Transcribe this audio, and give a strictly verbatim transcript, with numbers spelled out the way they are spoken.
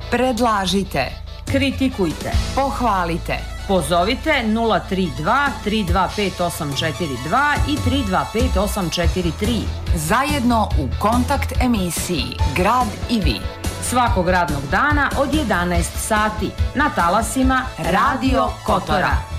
Predlažite, kritikujte, pohvalite. Pozovite nula tri dva tri dva pet osam četiri dva i tri dva pet osam četiri tri. Zajedno u kontakt emisiji Grad i vi. Svakog radnog dana od jedanaest sati na talasima Radio Kotora.